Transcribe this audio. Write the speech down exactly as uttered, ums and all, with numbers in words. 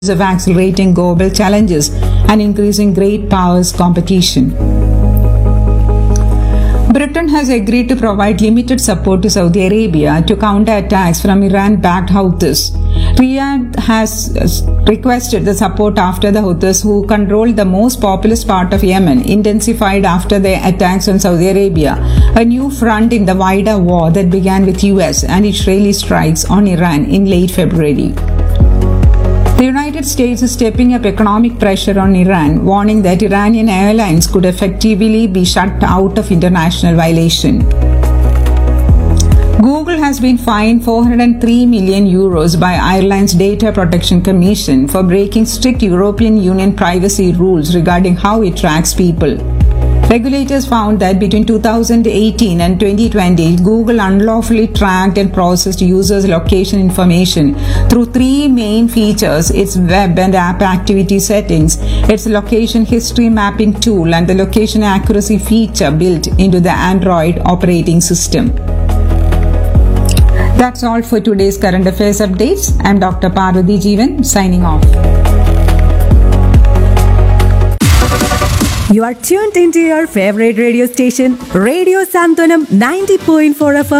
of accelerating global challenges and increasing great powers competition. Britain has agreed to provide limited support to Saudi Arabia to counter attacks from Iran-backed Houthis. Riyadh has requested the support after the Houthis, who control the most populous part of Yemen, intensified after their attacks on Saudi Arabia, a new front in the wider war that began with U S and Israeli strikes on Iran in late February. The United States is stepping up economic pressure on Iran, warning that Iranian airlines could effectively be shut out of international violation. Google has been fined four hundred three million euros by Ireland's Data Protection Commission for breaking strict European Union privacy rules regarding how it tracks people. Regulators found that between two thousand eighteen and twenty twenty, Google unlawfully tracked and processed users' location information through three main features: its web and app activity settings, its location history mapping tool, and the location accuracy feature built into the Android operating system. That's all for today's current affairs updates. I'm Doctor Parvati Jeevan, signing off. You are tuned into your favorite radio station, Radio Santanam ninety point four F M.